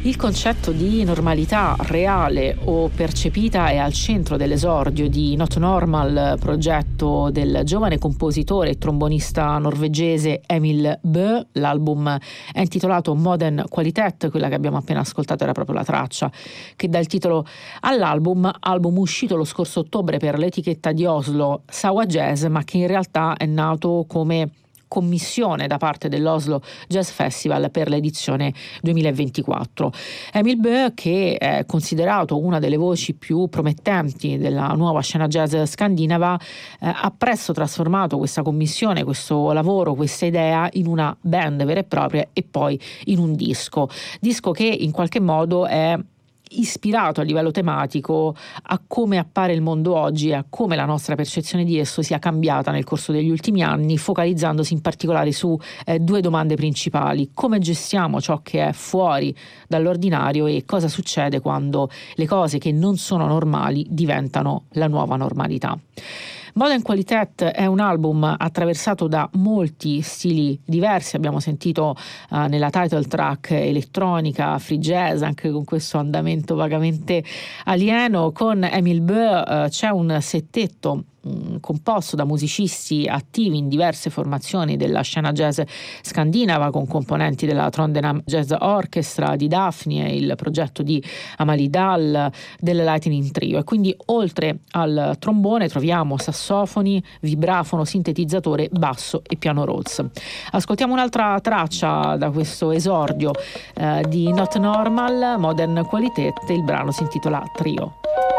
Il concetto di normalità reale o percepita è al centro dell'esordio di Not Normal, progetto del giovane compositore e trombonista norvegese Emil Bø. L'album è intitolato Modern Qualitet, quella che abbiamo appena ascoltato era proprio la traccia che dà il titolo all'album, album uscito lo scorso ottobre per l'etichetta di Oslo Sawa Jazz, ma che in realtà è nato come commissione da parte dell'Oslo Jazz Festival per l'edizione 2024. Emil Bø, che è considerato una delle voci più promettenti della nuova scena jazz scandinava, ha presto trasformato questa commissione, questo lavoro, questa idea in una band vera e propria e poi in un disco che in qualche modo è ispirato a livello tematico a come appare il mondo oggi e a come la nostra percezione di esso sia cambiata nel corso degli ultimi anni, focalizzandosi in particolare su due domande principali: come gestiamo ciò che è fuori dall'ordinario e cosa succede quando le cose che non sono normali diventano la nuova normalità. Modern Qualitet è un album attraversato da molti stili diversi, abbiamo sentito nella title track elettronica, free jazz, anche con questo andamento vagamente alieno. Con Emil Bø c'è un settetto composto da musicisti attivi in diverse formazioni della scena jazz scandinava, con componenti della Trondheim Jazz Orchestra, di Daphne, il progetto di Amalie Dahl, del Lightning Trio. E quindi oltre al trombone troviamo sassofoni, vibrafono, sintetizzatore, basso e piano Rhodes. Ascoltiamo un'altra traccia da questo esordio di Not Normal, Modern Qualitet. Il brano si intitola Trio.